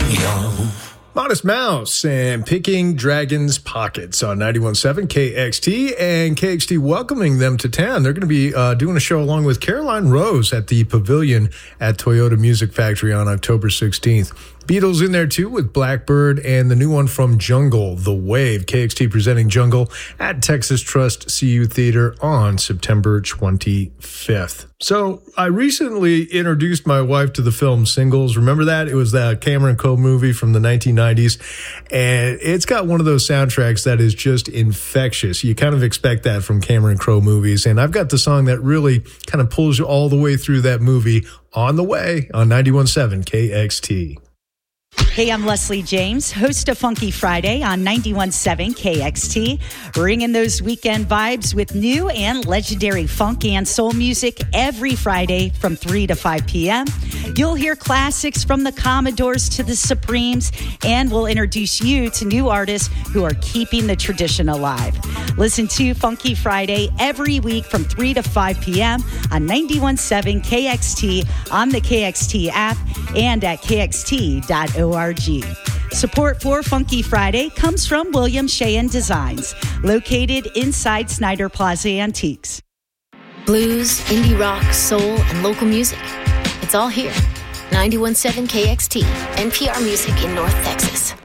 Modest Mouse and Picking Dragon's Pockets on 91.7 KXT, and KXT welcoming them to town. They're going to be doing a show along with Caroline Rose at the Pavilion at Toyota Music Factory on October 16th. Beatles in there too with Blackbird and the new one from Jungle, The Wave. KXT presenting Jungle at Texas Trust CU Theater on September 25th. So I recently introduced my wife to the film Singles. Remember that? It was that Cameron Crowe movie from the 1990s. And it's got one of those soundtracks that is just infectious. You kind of expect that from Cameron Crowe movies. And I've got the song that really kind of pulls you all the way through that movie on the way on 91.7 KXT. Hey, I'm Leslie James, host of Funky Friday on 91.7 KXT, bringing those weekend vibes with new and legendary funk and soul music every Friday from 3 to 5 p.m. You'll hear classics from the Commodores to the Supremes, and we'll introduce you to new artists who are keeping the tradition alive. Listen to Funky Friday every week from 3 to 5 p.m. on 91.7 KXT, on the KXT app, and at kxt.org. Support for Funky Friday comes from William Sheehan Designs, located inside Snyder Plaza Antiques. Blues, indie rock, soul, and local music. It's all here. 91.7 KXT, NPR Music in North Texas.